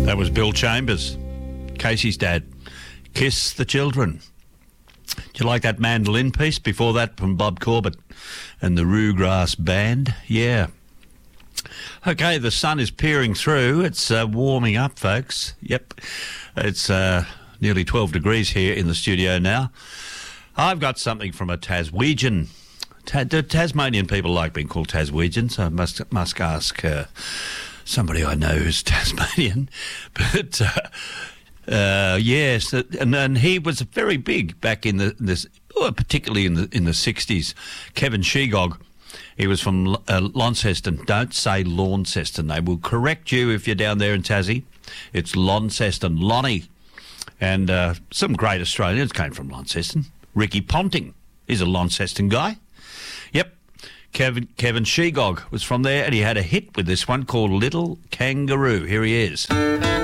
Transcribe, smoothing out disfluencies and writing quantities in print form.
That was Bill Chambers, Casey's dad. Kiss the Children. Do you like that mandolin piece? Before that, from Bob Corbett and the Roograss Band. Yeah. Okay, the sun is peering through. It's warming up, folks. Yep. It's nearly 12 degrees here in the studio now. I've got something from a Taswegian. Do Tasmanian people like being called Taswegians? I must ask somebody I know who's Tasmanian. But yes, and he was very big back in particularly in the 60s. Kevin Shegog. He was from Launceston. Don't say Launceston. They will correct you if you're down there in Tassie. It's Launceston. Lonnie. And some great Australians came from Launceston. Ricky Ponting is a Launceston guy. Yep. Kevin Shegog was from there, and he had a hit with this one called Little Kangaroo. Here he is.